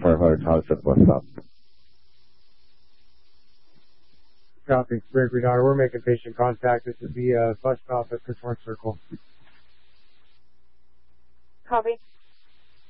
500 Township, what's up? Copy. Gregory Daughter, we're making patient contact. This is the bus stop at Fitzwarren Circle. Copy.